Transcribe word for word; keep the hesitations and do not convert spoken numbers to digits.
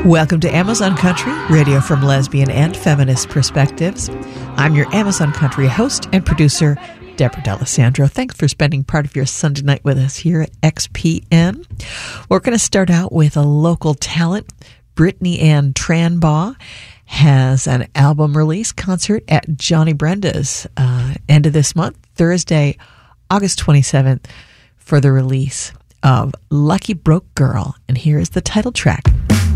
Welcome to Amazon Country, radio from lesbian and feminist perspectives. I'm your Amazon Country host and producer, Deborah D'Alessandro. Thanks for spending part of your Sunday night with us here at X P N. We're going to start out with a local talent. Brittany Ann Tranbaugh has an album release concert at Johnny Brenda's uh, end of this month, Thursday, August twenty-seventh, for the release of Lucky Broke Girl. And here is the title track.